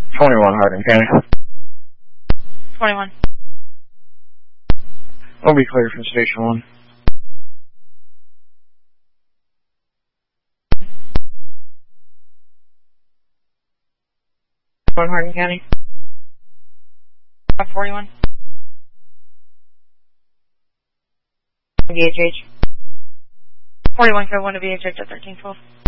21 Hardin County. 21. We'll be clear from Station 1. 1 Hardin County. 41. VHH. 41 code 1 to VHH at 1312.